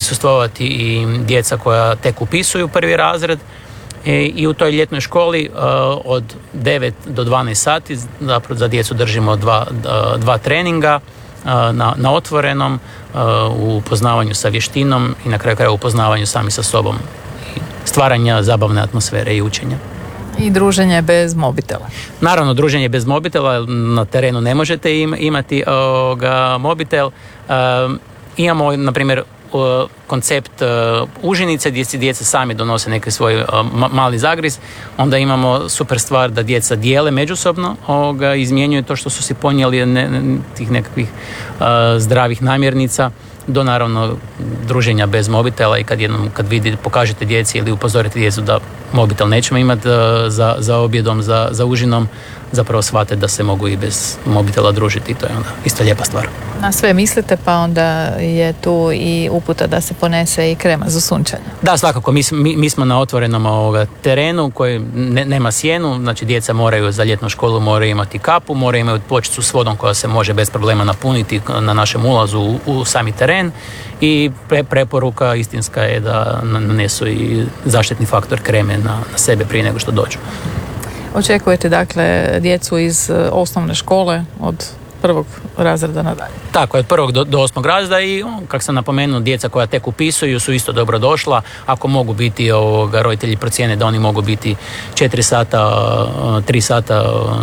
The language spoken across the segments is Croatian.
prisustvovati i djeca koja tek upisuju prvi razred. I u toj ljetnoj školi od 9 do 12 sati zapravo za djecu držimo dva treninga na otvorenom, u upoznavanju sa vještinom i na kraju krajeva upoznavanju sami sa sobom, stvaranja zabavne atmosfere i učenja. I druženje bez mobitela. Naravno, druženje bez mobitela, na terenu ne možete imati mobitel. Imamo, na primjer, koncept užinice gdje si djeca sami donose neki svoj mali zagriz. Onda imamo super stvar da djeca dijele međusobno, izmjenjuju to što su si ponijeli, tih nekakvih zdravih namirnica, do naravno druženja bez mobitela i kad pokažete djeci ili upozorite djecu da mobitel nećemo imati za objedom, za užinom, zapravo shvate da se mogu i bez mobitela družiti i to je onda isto lijepa stvar. Na sve mislite, pa onda je tu i uputa da se ponese i krema za sunčanje. Da, svakako, mi smo na otvorenom terenu koji nema sjenu, znači djeca moraju za ljetnu školu moraju imati kapu, moraju imati pločicu s vodom koja se može bez problema napuniti na našem ulazu u sami teren i preporuka istinska je da nanesu i zaštitni faktor kreme na sebe prije nego što dođu. Očekujete dakle djecu iz osnovne škole od prvog razreda nadalje? Tako je, od prvog do osmog razreda i kako sam napomenuo, djeca koja tek upisuju su isto dobro došla. Ako mogu biti, roditelji procijene da oni mogu biti 4 sata, 3 sata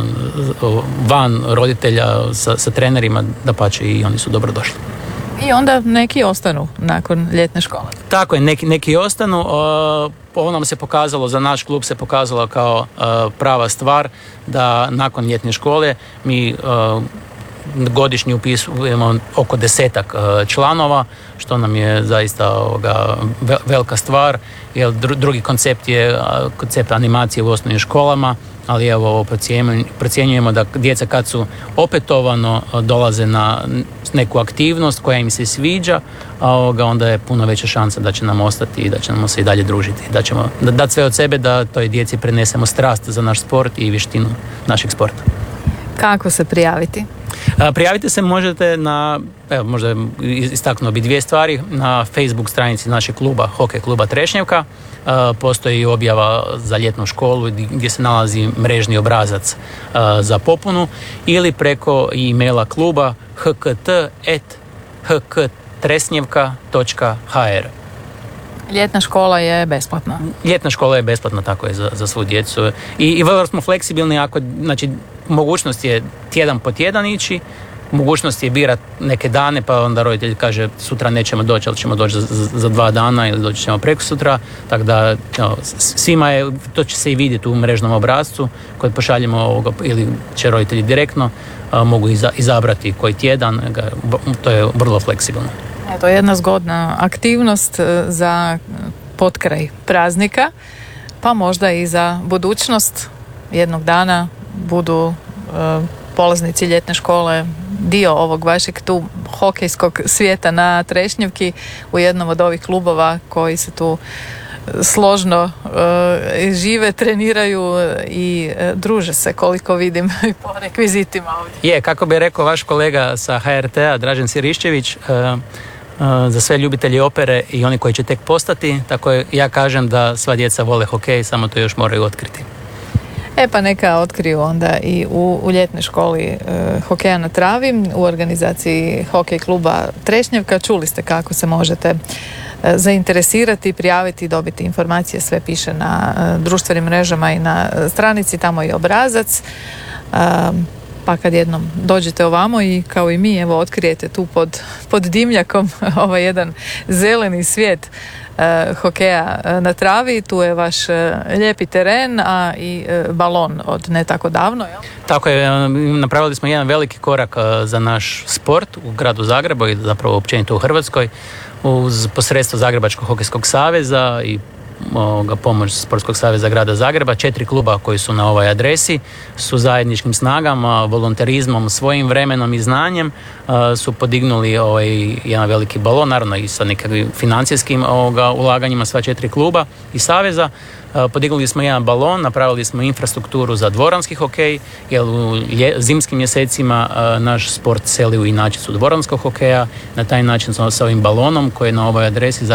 van roditelja sa trenerima, dapače i oni su dobro došli. I onda neki ostanu nakon ljetne škole. Tako je, neki ostanu. Ovo nam se pokazalo, za naš klub se pokazalo kao prava stvar da nakon ljetne škole mi godišnji upisujemo oko 10 članova, što nam je zaista velika stvar, jer drugi koncept je koncept animacije u osnovnim školama, ali evo procjenjujemo da djeca kad su opetovano dolaze na neku aktivnost koja im se sviđa, onda je puno veća šansa da će nam ostati i da ćemo se i dalje družiti, da ćemo dati sve od sebe da toj djeci prenesemo strast za naš sport i vještinu našeg sporta. Kako se prijaviti? Prijavite se možete na, možda istaknuo bi 2 stvari, na Facebook stranici našeg kluba, Hokej kluba Trešnjevka. Postoji objava za ljetnu školu gdje se nalazi mrežni obrazac za popunu ili preko e-maila kluba hkt@hktresnjevka.hr. Ljetna škola je besplatna? Ljetna škola je besplatna, tako je, za svu djecu. I vrlo smo fleksibilni, znači mogućnost je tjedan po tjedan ići, mogućnost je birati neke dane, pa onda roditelj kaže sutra nećemo doći, ali ćemo doći za 2 dana ili doći ćemo preko sutra, tako da svima je, to će se i vidjeti u mrežnom obrascu koji pošaljemo ili će roditelji direktno mogu izabrati koji tjedan, to je vrlo fleksibilno. To je jedna zgodna aktivnost za potkraj praznika, pa možda i za budućnost. Jednog dana budu polaznici ljetne škole dio ovog vašeg tu hokejskog svijeta na Trešnjevki u jednom od ovih klubova koji se tu složno žive, treniraju i druže se, koliko vidim po rekvizitima ovdje. Kako bi rekao vaš kolega sa HRT-a Dražen Siriščević, za sve ljubitelji opere i oni koji će tek postati, tako ja kažem da sva djeca vole hokej, samo to još moraju otkriti. Pa neka otkriju onda i u ljetnoj školi hokeja na travi u organizaciji Hokej kluba Trešnjevka. Čuli ste kako se možete zainteresirati, prijaviti, dobiti informacije, sve piše na društvenim mrežama i na stranici, tamo i obrazac. Pa kad jednom dođete ovamo i kao i mi, evo, otkrijete tu pod dimnjakom ovaj jedan zeleni svijet hokeja na travi, tu je vaš lijepi teren, a i balon od ne tako davno, jel? Tako je, napravili smo jedan veliki korak za naš sport u gradu Zagrebu i zapravo općenito u Hrvatskoj uz posredstvo Zagrebačkog hokejskog saveza i pomoć Sportskog saveza grada Zagreba. 4 kluba koji su na ovoj adresi su zajedničkim snagama, volonterizmom, svojim vremenom i znanjem su podignuli jedan veliki balon, naravno i sa nekakvim financijskim ulaganjima sva 4 kluba i saveza. Podignuli smo jedan balon, napravili smo infrastrukturu za dvoranski hokej, jer u zimskim mjesecima naš sport seli u inačicu dvoranskog hokeja. Na taj način smo sa ovim balonom koji je na ovoj adresi